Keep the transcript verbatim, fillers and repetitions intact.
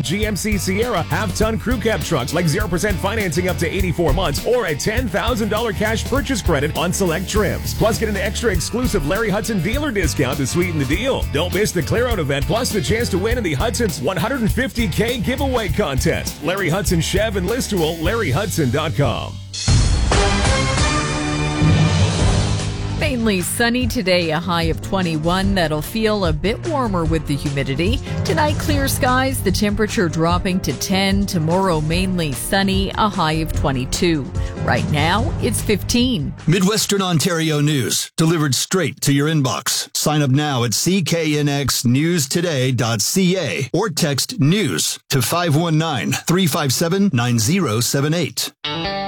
G M C Sierra half-ton crew cab trucks like zero percent financing up to eighty-four months or a ten thousand dollars cash purchase credit on select trims. Plus, get an extra exclusive Larry Hudson dealer discount to sweeten the deal. Don't miss the Clear Out event, plus the chance to win in the Hudson's one hundred fifty K giveaway contest. Larry Hudson Chev and Listerville, larry hudson dot com. Mainly sunny today, a high of twenty-one. That'll feel a bit warmer with the humidity. Tonight, clear skies, the temperature dropping to ten. Tomorrow, mainly sunny, a high of twenty-two. Right now, it's fifteen. Midwestern Ontario news, delivered straight to your inbox. Sign up now at c k n x news today dot c a or text NEWS to five one nine, three five seven, nine zero seven eight.